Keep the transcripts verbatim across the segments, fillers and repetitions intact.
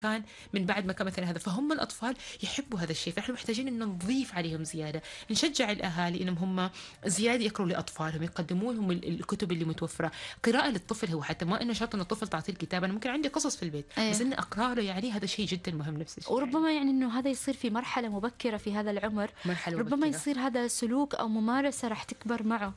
كان من بعد ما كان مثلا هذا، فهم الأطفال يحبوا هذا الشيء، فإحنا محتاجين إن نضيف عليهم زيادة، نشجع الأهالي إنهم هم زيادة يقروا لأطفالهم، يقدموا لهم ال- الكتب اللي متوفرة. قراءة للطفل هو حتى ما إنه شرط إن الطفل تعطيه الكتاب، أنا ممكن عندي قصص في البيت بس ايه. إني أقرأ له، يعني هذا شيء جدا مهم نفس الشيء يعني. وربما يعني انه هذا يصير في مرحلة مبكرة في هذا العمر، مرحلة ربما مبكرة. يصير هذا سلوك او ممارسة راح تكبر معه.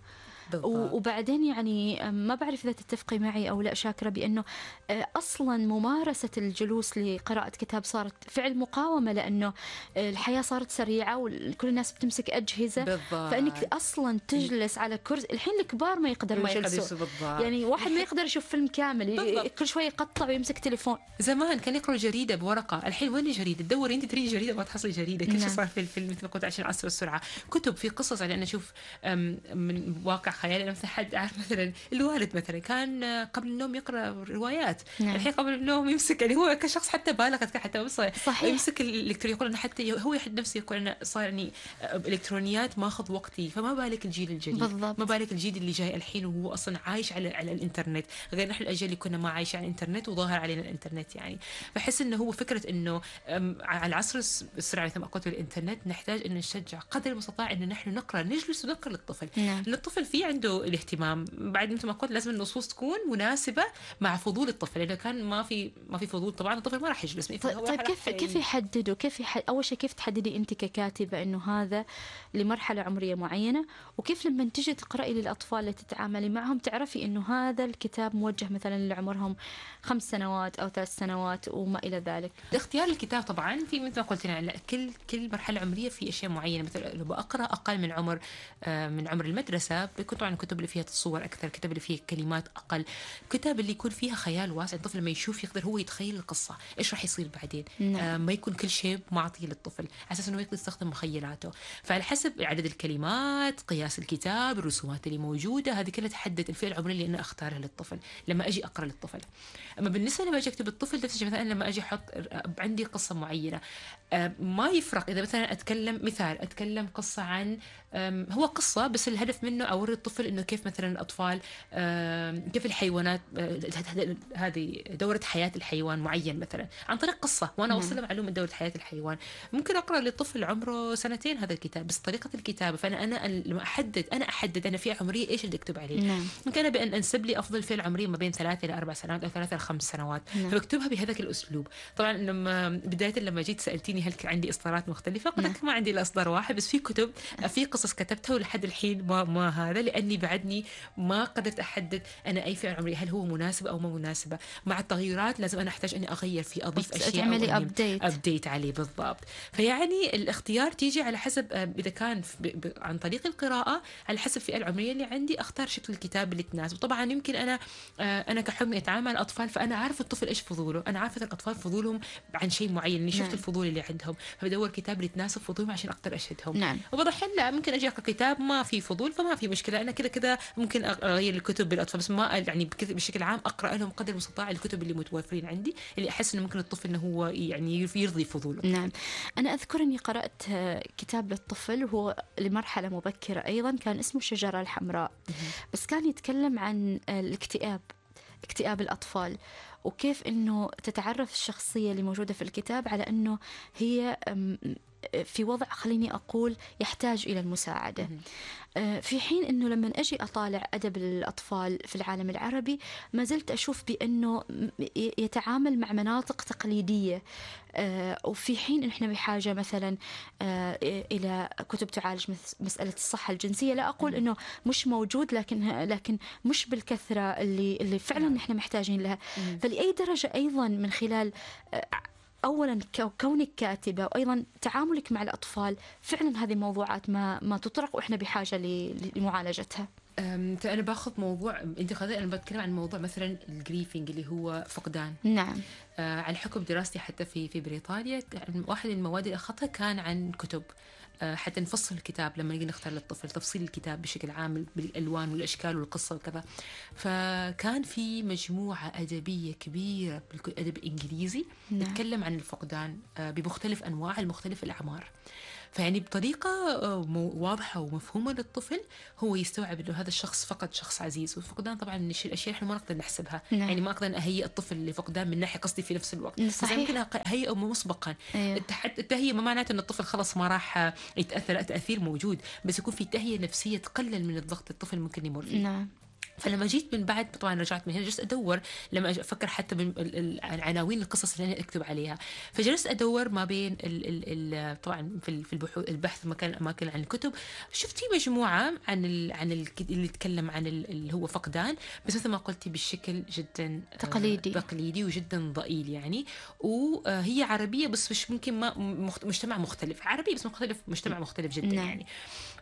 و- بالضبط. وبعدين يعني ما بعرف إذا تتفقي معي أو لا شاكرة، بأنه آه، أصلا ممارسة الجلوس لقراءة كتاب صارت فعل مقاومة، لأنه آه، الحياة صارت سريعة وكل الناس بتمسك أجهزة، فإنك بالضبط. أصلا تجلس على كرسي. الحين الكبار ما يقدروا ما يقدر يجلسوا، يجلس بالضبط. يعني واحد ما يقدر يشوف فيلم كامل، ي- بالضبط. كل شوي يقطع ويمسك تليفون. زمان كان يقرأ جريدة بورقة، الحين وين الجريدة؟ تدوري انت تريد جريدة ما تحصلي جريدة، كل شيء نعم. صار في الفيلم مثل ما قلت عشان عصر السرعة. كتب في قصص، يعني أنا أشوف أم، من واقع خيالي، أنا مثلا حد عارف مثلا الوالد مثلا كان آه، قبل النوم يقرأ روايات، نعم. الحين قبل النوم يمسك، يعني هو كشخص حتى بالغ حتى بس صحيح. يمسك الإلكتروني، يقول أنه حتى هو يحد نفسه يقول أنه صار يعني آه، إلكترونيات ماخذ وقتي، فما بالك الجيل الجديد، ما بالضبط. بالك الجيل اللي جاي الحين وهو أصلا عايش على على الإنترنت، غير نحن الأجيال اللي كنا ما عايشة على الإنترنت وظاهر علينا الإنترنت يعني. فحس انه هو فكره انه أم، على العصر الس- السريع مثل ما قلت بالانترنت، نحتاج ان نشجع قدر المستطاع ان نحن نقرا، نجلس ونقرا للطفل، نعم. لان الطفل فيه عنده الاهتمام. بعد مثل ما قلت لازم النصوص تكون مناسبه مع فضول الطفل، لانه كان ما في ما في فضول طبعا الطفل ما راح يجلس، طيب, هو طيب راح كيف كيف ي- يحددوا، كيف يحد... أول شيء كيف تحددي أنت ككاتبة أنه هذا لمرحلة عمرية معينة، وكيف لما تجي تقرأي للأطفال اللي تتعاملي معهم تعرفي أنه هذا الكتاب موجه مثلا لعمرهم خمس سنوات أو ثلاث سنوات وما إلى ذلك؟ اختيار الكتاب طبعا في مثل ما قلت يعني لا، كل كل مرحله عمريه في اشياء معينه، مثلا لو بقرا اقل من عمر آه، من عمر المدرسه بيكون طبعا الكتب اللي فيها تصور اكثر، الكتب اللي فيها كلمات اقل، كتاب اللي يكون فيها خيال واسع، الطفل لما يشوف يقدر هو يتخيل القصه ايش راح يصير بعدين. نعم. آه، ما يكون كل شيء معطي للطفل على اساس انه يقدر يستخدم مخيلاته، فعلى حسب عدد الكلمات، قياس الكتاب، الرسومات اللي موجوده، هذه كلها تحدد الفئه العمريه اللي انا اختارها للطفل لما اجي اقرا للطفل. اما بالنسبه لما اجي اكتب الطفل نفس الشيء، مثلا لما اجي احط عندي قصه معينه، آه، ما يفرق اذا مثلا اتكلم مثال اتكلم قصه عن آم، هو قصه بس الهدف منه اوري الطفل انه كيف مثلا الاطفال آم، كيف الحيوانات آه، هذه دوره حياه الحيوان معين مثلا عن طريق قصه، وانا اوصل نعم. له معلومه دوره حياه الحيوان. ممكن اقرا لطفل عمره سنتين هذا الكتاب، بس طريقه الكتابه فانا انا لما احدد انا احدد انا فئه عمريه ايش اللي اكتب عليه. نعم. ممكن انا بان انسب لي افضل فئه العمريه ما بين ثلاثه الى اربع سنوات او ثلاثه الى خمس سنوات، نعم. فبكتبها بهذاك الاسلوب. طبعا لما بدايه لما جيت سالتيني هل عندي اصدارات مختلفه، قلت نعم. لك ما عندي الا اصدار واحد، بس في كتب في قصص كتبتها ولحد الحين ما ما هذا، لاني بعدني ما قدرت احدد انا اي فئه عمريه هل هو مناسب او ما مناسبه. مع التغيرات لازم انا احتاج اني اغير فيه، اضيف اشياء او تعملي اني أبديت. ابديت عليه بالضبط. فيعني الاختيار تيجي على حسب آه، اذا كان ب... ب... عن طريق القراءه، على حسب الفئه العمريه اللي عندي اختار شكل الكتاب اللي تناسب. طبعا يمكن انا آه، انا كحمي اتعامل مع الاطفال، فانا عارف الطفل ايش فضوله، انا عارفه الاطفال فضولهم عن شيء معين، اني شفت نعم. الفضول اللي عندهم، فبدور كتاب اللي تناسب فضولهم عشان اقدر اشهدهم. نعم. وبضحين لا ممكن اجي اقرا كتاب ما في فضول، فما في مشكله، انا كذا كذا ممكن اغير الكتب بالاطفال، بس ما يعني بك- بشكل عام اقرا لهم قدر المستطاع الكتب اللي متوفرين عندي اللي احس انه ممكن الطفل انه هو يعني يرضي فضوله. نعم. أنا أذكر أني قرأت كتاب للطفل وهو لمرحلة مبكرة أيضا، كان اسمه الشجرة الحمراء، بس كان يتكلم عن الاكتئاب، اكتئاب الأطفال، وكيف أنه تتعرف الشخصية اللي موجودة في الكتاب على أنه هي أم، في وضع خليني أقول يحتاج إلى المساعدة. آه، في حين أنه لما أجي أطالع أدب الأطفال في العالم العربي ما زلت أشوف بأنه م- ي- يتعامل مع مناطق تقليدية. آه، وفي حين إحنا بحاجة مثلا آه، إلى كتب تعالج مس- مسألة الصحة الجنسية، لا أقول أنه مش موجود، لكن لكن مش بالكثرة اللي اللي فعلا نعم. نحن محتاجين لها. مم. فلأي درجة أيضا من خلال آه، أولا كو- كونك كاتبة، وأيضا تعاملك مع الأطفال، فعلا هذه موضوعات ما ما تطرق وإحنا بحاجة ل- لمعالجتها. أم، انا باخذ موضوع انت خذي، انا بتكلم عن موضوع مثلا الجريفنج اللي هو فقدان. نعم. آه، على حكم دراستي حتى في في بريطانيا، واحد من المواد اللي اخذتها كان عن كتب، آه، حتى نفصل الكتاب لما نيجي نختار للطفل تفصيل الكتاب بشكل عام بالالوان والاشكال والقصه وكذا. فكان في مجموعه ادبيه كبيره بالادب الانجليزي نعم. تتكلم عن الفقدان آه، بمختلف انواع المختلف الاعمار. فيعني بطريقة واضحة ومفهومة للطفل هو يستوعب إنه هذا الشخص فقد شخص عزيز. وفقدان طبعا من الأشياء إحنا ما نقدر نحسبها. نعم. يعني ما أقدر أهيئ الطفل لفقدان من ناحية قصدي في نفس الوقت. صحيح. بس ممكن أهيئه مسبقا. أيوه. التهيئة ما معناته إن الطفل خلص ما راح يتأثر، تأثير موجود، بس يكون في تهيئة نفسية تقلل من الضغط الطفل ممكن يمر فيه. نعم. فلما جيت من بعد طبعا رجعت من هنا جلست ادور، لما افكر حتى بالعناوين القصص اللي انا اكتب عليها، فجلست ادور ما بين ال ال ال طبعا في في البحوث البحث مكان اماكن عن الكتب، شفت في مجموعه عن ال عن ال اللي يتكلم عن اللي هو فقدان، بس مثل ما قلتي بالشكل جدا تقليدي تقليدي وجدا ضئيل يعني. وهي عربيه بس مش ممكن ما مجتمع مختلف، عربي بس مختلف، مجتمع مختلف جدا. نعم. يعني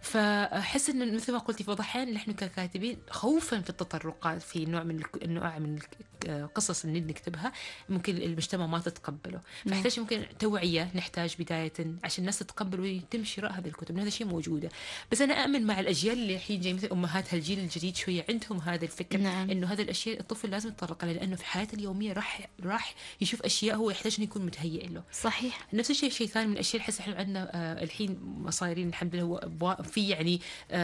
فاحس ان مثل ما قلتي في بعض الاحيان نحن ككاتبين خوفا في التطرقات في نوع من النوع من القصص اللي نكتبها ممكن المجتمع ما تتقبله، فنحتاج ممكن توعيه، نحتاج بدايه عشان الناس تتقبل ويتم شراء هذه الكتب. هذا شيء موجوده، بس انا اؤمن مع الاجيال اللي الحين جاي مثل امهات هالجيل الجديد شويه عندهم هذا الفكر. نعم. انه هذه الاشياء الطفل لازم يتطرق لها، لانه في حياته اليوميه راح راح يشوف اشياء هو يحتاج انه يكون متهيئ له. صحيح. نفس الشيء شيء ثاني من الاشياء احس احنا عندنا آه الحين صايرين الحمد لله هو في يعني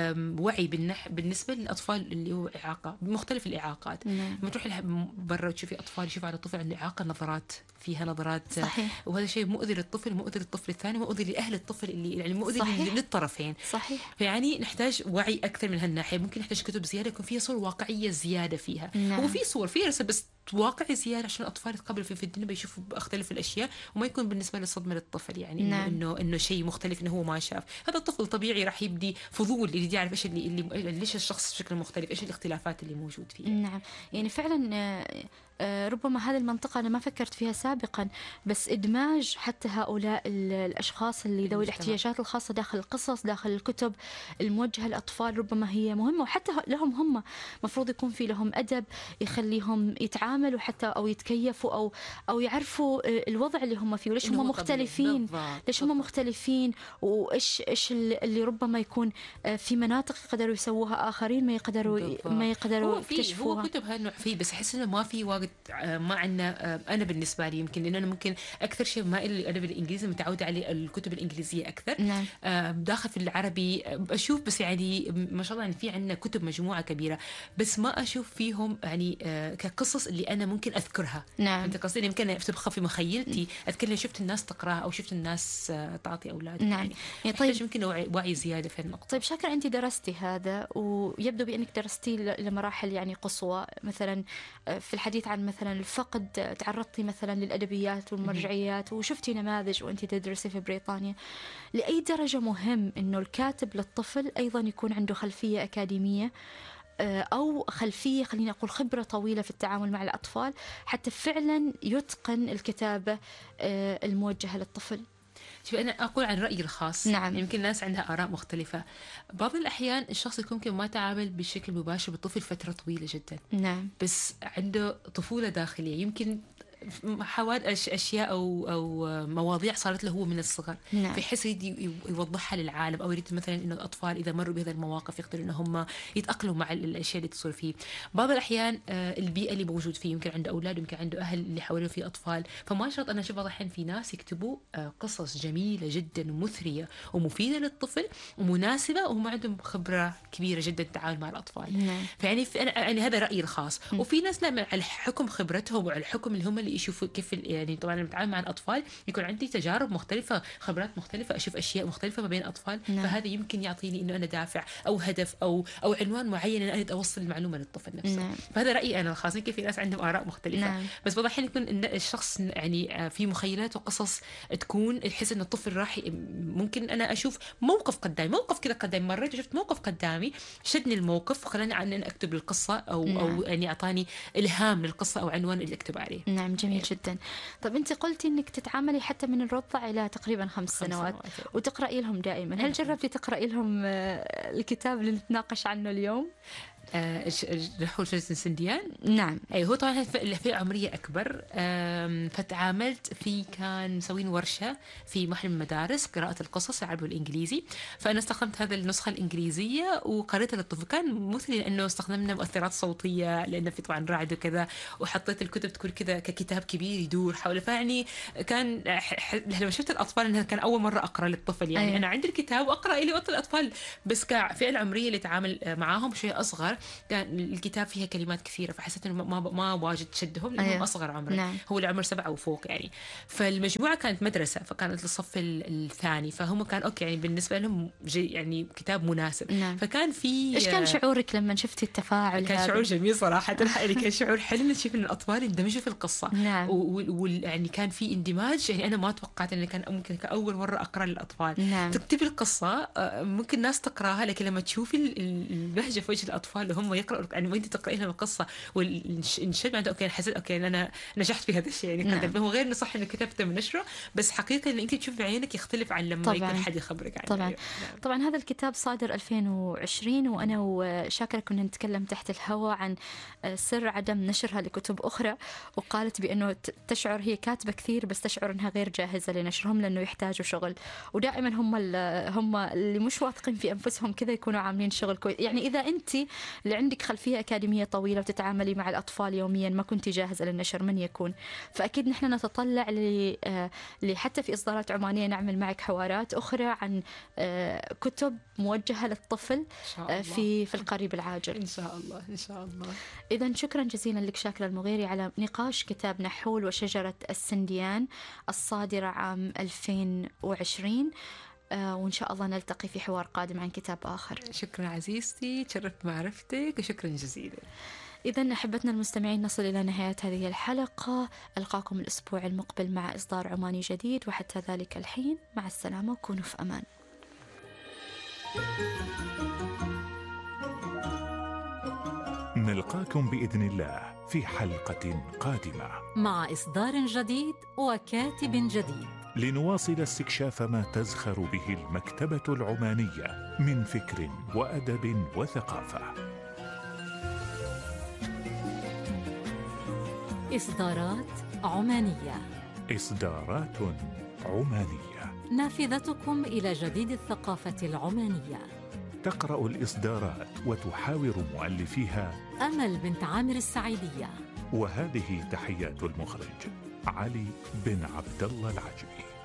وعي بالنح بالنسبه للاطفال اللي هو اعاقه بمختلف الاعاقات. نعم. لما تروحي برا وتشوفي اطفال يشوفوا على طفل عنده اعاقه نظرات فيها نظرات. صحيح. وهذا شيء مؤذي للطفل، مؤذي للطفل الثاني، مؤذي لاهل الطفل اللي يعني مؤذي للطرفين. صحيح. فيعني نحتاج وعي اكثر من هالناحيه. ممكن نحتاج كتب زياده يكون فيها صور واقعيه زياده فيها. نعم. هو في صور في رسم بس واقعي زياده عشان الاطفال يتقبلوا في, في الدنيا بيشوفوا اختلف الاشياء وما يكون بالنسبه للصدمه للطفل يعني. نعم. انه انه شيء مختلف انه هو ما شاف. هذا الطفل طبيعي راح يبدي فضول اللي يعرف ايش اللي, اللي ليش الشخص بشكل مختلف، ايش الاختلافات اللي موجود فيه. نعم. يعني فعلا ربما هذه المنطقة أنا ما فكرت فيها سابقا، بس إدماج حتى هؤلاء الأشخاص اللي ذوي الاحتياجات الخاصة داخل القصص، داخل الكتب الموجهة للأطفال، ربما هي مهمة. وحتى لهم هم مفروض يكون في لهم أدب يخليهم يتعاملوا حتى أو يتكيفوا أو أو يعرفوا الوضع اللي هم فيه وليش هم مختلفين، ليش هم مختلفين وإيش إيش اللي ربما يكون في مناطق يقدروا يسووها آخرين ما يقدروا بالضبط. ما يقدروا يكتشفوها. هو كتب هالنوع فيه، بس أحس إنه ما في واجد ما عندنا. أنا بالنسبة لي يمكن إن أنا ممكن أكثر شيء ما الأدب الإنجليزي متعودة عليه الكتب الإنجليزية أكثر. نعم. داخل في العربي أشوف بس يعني ما شاء الله يعني في عندنا كتب مجموعة كبيرة، بس ما أشوف فيهم يعني كقصص اللي أنا ممكن أذكرها. نعم. أنت قصدي يمكن تبقى في مخيلتي أذكر شفت الناس تقرأها أو شفت الناس تعطي أولاد. نعم. يعني, يعني طيب يمكن وعي زيادة في النقطة. طيب شاكر، أنت درستي هذا ويبدو بأنك درستي لمراحل يعني قصوى، مثلا في الحديث عن مثلا الفقد تعرضتي مثلا للأدبيات والمرجعيات وشفتي نماذج وأنت تدرسي في بريطانيا. لأي درجة مهم إنه الكاتب للطفل أيضا يكون عنده خلفية أكاديمية أو خلفية خلينا أقول خبرة طويلة في التعامل مع الأطفال حتى فعلا يتقن الكتابة الموجهة للطفل؟ شوفي أنا أقول عن رأيي الخاص. نعم. يمكن الناس عندها آراء مختلفة. بعض الأحيان الشخص يكون ممكن ما تعامل بشكل مباشر بالطفل فترة طويلة جدا. نعم. بس عنده طفولة داخلية، يمكن حوادث أشياء أو أو مواضيع صارت له هو من الصغر. نعم. فيحس يريد يوضحها للعالم أو يريد مثلا إنه الأطفال إذا مروا بهذه المواقف يقدروا إن هم يتأقلموا مع الأشياء اللي تصير فيه. بعض الأحيان البيئة اللي موجود فيه يمكن عنده أولاد يمكن عنده أهل اللي حواليه فيه أطفال، فما شرط. أنا أشوف بعض الأحيان في ناس يكتبوا قصص جميلة جدا ومثرية ومفيدة للطفل ومناسبة وهم عندهم خبرة كبيرة جدا التعامل مع الأطفال. نعم. فيعني في أنا يعني هذا رأيي الخاص. م. وفي ناس لا على حكم خبرتهم وعلى الحكم اللي هم اللي يشوفوا كيف يعني طبعا لما بتعامل مع الأطفال يكون عندي تجارب مختلفة، خبرات مختلفة، أشوف أشياء مختلفة ما بين الأطفال. نعم. فهذا يمكن يعطيني إنه أنا دافع أو هدف أو أو عنوان معين أنا أريد أوصل المعلومة للطفل نفسه. نعم. فهذا رأيي أنا الخاص. كيف في ناس عندهم آراء مختلفة. نعم. بس بعض الأحيان يكون إن الشخص يعني في مخيلات وقصص تكون يحس إن الطفل راح ممكن أنا أشوف موقف قدامي موقف كذا قدامي مريت وشفت موقف قدامي شدني الموقف وخلاني عن أن أكتب القصة أو نعم. أو يعني أعطاني إلهام للقصة أو عنوان اللي أكتب عليه. نعم جميل جدا. طب أنت قلتي إنك تتعاملي حتى من الرضع إلى تقريبا خمس سنوات, سنوات وتقرأي لهم دائما. هل جربتي تقرأي لهم الكتاب اللي نتناقش عنه اليوم؟ آه رحول شجرة السنديان. نعم. أي هو طبعا الفئة عمرية أكبر. فتعاملت في كان مسوين ورشة في محل المدارس قراءة القصص العربي والإنجليزي، فأنا استخدمت هذا النسخة الإنجليزية وقريتها للطفل. كان مثلي لأنه استخدمنا مؤثرات صوتية لأنه في طبعا رعد وكذا، وحطيت الكتب تكون كذا ككتاب كبير يدور حوله. فيعني كان لما شفت الأطفال أنها كان أول مرة أقرأ للطفل، يعني أيه. أنا عندي الكتاب وأقرأ إلي وقت الأطفال، بس كفئة العمرية اللي تعامل معاهم شوية أصغر كان الكتاب فيها كلمات كثيرة، فحسيت إنه ما ما واجد تشدهم لأنهم أيه. أصغر عمرا. نعم. هو العمر سبعة وفوق يعني. فالمجموعة كانت مدرسة، فكانت للصف الثاني، فهم كان أوكي يعني بالنسبة لهم يعني كتاب مناسب. نعم. فكان في إيش كان شعورك لما شفتي التفاعل؟ كان هذا شعور جميل صراحة. يعني كان شعور حلو نشوف إن الأطفال اندمجوا في القصة. نعم. ويعني كان في اندماج، يعني أنا ما توقعت إنه كان ممكن كأول مرة أقرأ للأطفال. نعم. تكتبي القصة ممكن ناس تقراها، لكن لما تشوفي البهجة في وجه الأطفال وهم يقرأوا، يعني وأنت تقرأين لهم القصة والشد عنده أوكي حسيت أوكي أنا نجحت في هذا الشيء. يعني نعم. هو غير إنه صح إنه كتبته من نشره، بس حقيقة إن أنت تشوف بعينك يختلف عن لما طبعاً. يكون حد يخبرك عنه. طبعا. نعم. طبعا هذا الكتاب صادر ألفين وعشرين، وأنا وشاكرة كنا نتكلم تحت الهواء عن سر عدم نشرها لكتب أخرى، وقالت بأنه تشعر هي كاتبة كثير بس تشعر أنها غير جاهزة لنشرهم لأنه يحتاجوا شغل، ودائما هم هم اللي مش واثقين في أنفسهم كذا يكونوا عاملين شغل كويس. يعني إذا أنت اللي عندك خلفية أكاديمية طويلة وتتعاملي مع الأطفال يوميا ما كنتي جاهزة للنشر، من يكون؟ فأكيد نحن نتطلع لحتى في إصدارات عمانية نعمل معك حوارات أخرى عن كتب موجهة للطفل في في القريب العاجل إن شاء الله. إن شاء الله. إذن شكرا جزيلا لك شاكرة المغيري على نقاش كتاب نحول وشجرة السنديان الصادرة عام ألفين وعشرين، وإن شاء الله نلتقي في حوار قادم عن كتاب آخر. شكرا عزيزتي، تشرفت معرفتك وشكرا جزيلا. إذن أحبتنا المستمعين نصل إلى نهاية هذه الحلقة، ألقاكم الأسبوع المقبل مع إصدار عماني جديد، وحتى ذلك الحين مع السلامة وكونوا في أمان. نلقاكم بإذن الله في حلقة قادمة مع إصدار جديد وكاتب جديد، لنواصل استكشاف ما تزخر به المكتبة العمانية من فكر وأدب وثقافة. إصدارات عمانية. إصدارات عمانية، نافذتكم إلى جديد الثقافة العمانية. تقرأ الإصدارات وتحاور مؤلفيها أمل بنت عامر السعيدية. وهذه تحيات المخرج علي بن عبد الله العجمي.